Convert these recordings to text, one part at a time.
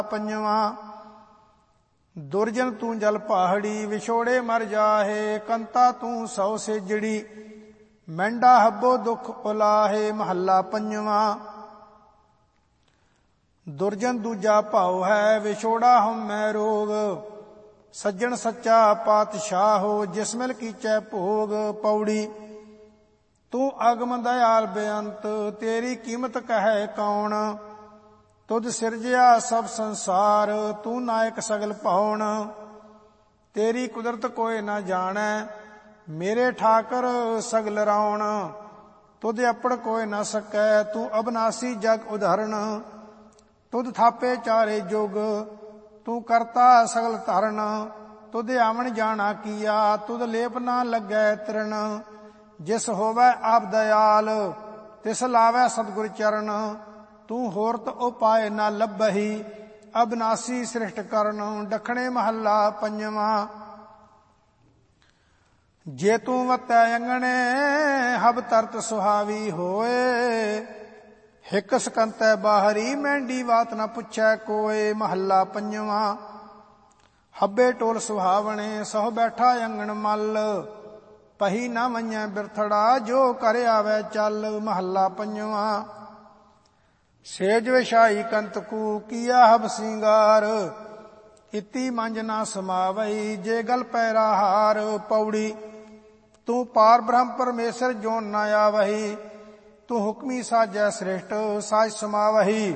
ਪੰਜਵਾਂ। ਦੁਰਜਨ ਤੂੰ ਜਲ ਪਹਾੜੀ, ਵਿਛੋੜੇ ਮਰ ਜਾਹੇ। ਕੰਤਾ ਤੂੰ ਸੌ ਸੇਜੜੀ, ਮਹਿੰਡਾ ਹੱਬੋ ਦੁੱਖ ਉਲਾਹੇ। ਮਹੱਲਾ ਪੰਜਵਾਂ। ਦੁਰਜਨ ਦੂਜਾ ਭਾਉ ਹੈ, ਵਿਛੋੜਾ ਹਉਮੈ ਰੋਗ। ਸੱਜਣ ਸੱਚਾ ਪਾਤਸ਼ਾਹੋ, ਜਿਸ ਮਿਲ ਕੀਚੈ ਭੋਗ। ਪੌੜੀ। ਤੂੰ ਅਗਮ ਦਇਆਲ ਬੇਅੰਤ, ਤੇਰੀ ਕੀਮਤ ਕਹੈ ਕੌਣ। ਤੁਧ ਸਿਰਜਿਆ ਸਭ ਸੰਸਾਰ, ਤੂੰ ਨਾਇਕ ਸਗਲ ਭਉਣ। ਤੇਰੀ ਕੁਦਰਤ ਕੋਇ ਨਾ ਜਾਣੈ, ਮੇਰੇ ਠਾਕਰ ਸਗਲ ਰਾਉਣ। ਤੁਧ ਅਪੜ ਕੋਇ ਨਾ ਸਕੈ, ਤੂੰ ਅਬਨਾਸੀ ਜਗ ਉਧਰਣ। ਤੁਧ ਥਾਪੇ ਚਾਰੇ ਜੁਗ, ਤੂੰ ਕਰਤਾ ਸਗਲ ਧਰਨ। ਤੁਧ ਆਵਣ ਜਾਣਾ ਕੀਆ, ਤੁਧ ਲੇਪ ਨਾ ਲੱਗੈ ਤ੍ਰਿਣ। ਜਿਸ ਹੋਵੈ ਆਪ ਦਇਆਲ, ਤਿਸ ਲਾਵੈ ਸਤਿਗੁਰ ਚਰਨ। ਤੂੰ ਹੋਰਤ ਉਪਾਇ ਨਾ ਲੱਭਹੀ, ਅਬਨਾਸੀ ਸ੍ਰਿਸ਼ਟ ਕਰਨ। ਦੱਖਣੇ ਮਹੱਲਾ ਪੰਜਵਾਂ। ਜੇ ਤੂੰ ਵਤੈ ਅੰਗਣੇ, ਹਬ ਤਰਤ ਸੁਹਾਵੀ ਹੋਏ। ਹਿਕ ਸਕੰਤੈ ਬਾਹਰੀ, ਮਹਿੰਡੀ ਬਾਤ ਨਾ ਪੁੱਛੈ ਕੋਏ। ਮਹੱਲਾ ਪੰਜਵਾਂ। ਹੱਬੇ ਟੋਲ ਸੁਹਾਵਣੇ, ਸਹੁ ਬੈਠਾ ਅੰਗਣ ਮੱਲ। ਪਹੀ ਨਾ ਮੰਨੈ ਬਿਰਥੜਾ, ਜੋ ਕਰ ਆਵੈ ਚੱਲ। ਮਹੱਲਾ ਪੰਜਵਾਂ। ਸੇਜ ਵਿਛਾਈ ਕੰਤਕੂ, ਕੀਆ ਹਬ ਸਿੰਗਾਰ। ਇਤੀ ਮੰਜ ਨਾ ਸਮਾਵਈ, ਜੇ ਗਲ ਪੈਰਾ ਹਾਰ। ਪੌੜੀ। ਤੂੰ ਪਾਰ ਬ੍ਰਹਮ ਪਰਮੇਸ਼ਰ, ਜੋਨ ਨਾ ਆਵਹੀ। ਤੂੰ ਹੁਕਮੀ ਸਾਜੈ ਸ੍ਰਿਸ਼ਟ, ਸਾਜ ਸਮਾਵਹੀ।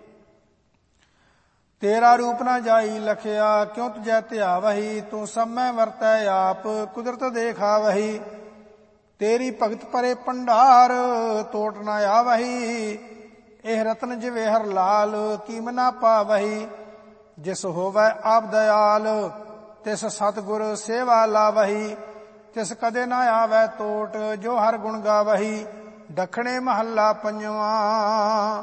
ਤੇਰਾ ਰੂਪ ਨਾ ਜਾਈ ਲਖਿਆ, ਕਿਉ ਤੁਜੈ ਧਿਆਵਹੀ। ਤੂੰ ਸਭੈ ਵਰਤੈ ਆਪ, ਕੁਦਰਤ ਦੇਖਾਵਹੀ। ਤੇਰੀ ਭਗਤ ਪਰੇ ਭੰਡਾਰ, ਤੋਟ ਨਾ ਆਵਹੀ। ਇਹ ਰਤਨ ਜਿਵੇਂ ਹਰ ਲਾਲ, ਕੀਮ ਨਾ ਪਾਵਹੀ। ਜਿਸ ਹੋਵੈ ਆਪ ਦਇਆਲ, ਤਿਸ ਸਤਿਗੁਰ ਸੇਵਾ ਲਾਵਹੀ। ਤਿਸ ਕਦੇ ਨਾ ਆਵੈ ਤੋਟ, ਜੋ ਹਰ ਗੁਣ ਗਾਵਹੀ। ਦੱਖਣੇ ਮਹੱਲਾ ਪੰਜਵਾਂ।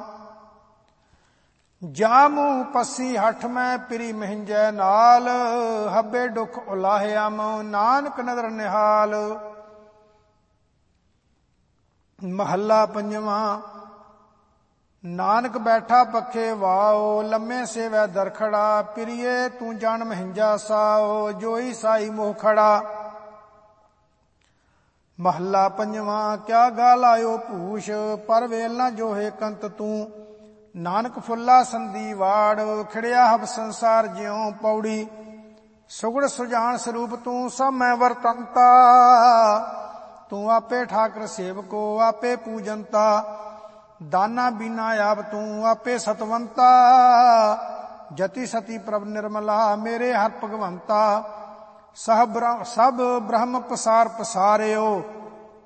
ਜਾਮੂ ਪੱਸੀ ਹਠ ਮੈਂ, ਪਿਰੀ ਮਹਿੰਜੈ ਨਾਲ। ਹੱਬੇ ਦੁੱਖ ਉਲਾਹਿਆ ਮਉ, ਨਾਨਕ ਨਦਰ ਨਿਹਾਲ। ਮਹੱਲਾ ਪੰਜਵਾਂ। ਨਾਨਕ ਬੈਠਾ ਪੱਖੇ ਵਾਓ, ਲੰਮੇ ਸੇਵੈ ਦਰਖੜਾ। ਪ੍ਰਿਏ ਤੂੰ ਜਾਣ ਮਹਿੰਜਾ ਸਾਓ, ਜੋਈ ਸਾਈ ਮੋਹ ਖੜਾ। ਮਹੱਲਾ ਪੰਜਵਾਂ। ਕਿਆ ਗਾ ਲਾਇਓ ਭੂਸ਼, ਪਰ ਵੇਲ ਨਾ ਜੋਹੇ ਕੰਤ ਤੂੰ। ਨਾਨਕ ਫੁੱਲਾ ਸੰਧੀ ਵਾੜ, ਖਿੜਿਆ ਹਬ ਸੰਸਾਰ ਜਿਉ। ਪੌੜੀ। ਸੁਗੜ ਸੁਜਾਨ ਸਰੂਪ ਤੂੰ, ਸਭ ਮੈਂ ਵਰਤੰਤਾ। ਤੂੰ ਆਪੇ ਠਾਕਰ ਸੇਵਕੋ, ਆਪੇ ਪੂਜੰਤਾ। ਦਾਨਾ ਬੀਨਾ ਆਪ ਤੂੰ, ਆਪੇ ਸਤਵੰਤਾ। ਜਤੀ ਸਤੀ ਪ੍ਰਭ ਨਿਰਮਲਾ, ਮੇਰੇ ਹਰ ਭਗਵੰਤਾ। ਸਭ ਬ੍ਰਹਮ ਪਸਾਰ ਪਸਾਰਿਓ,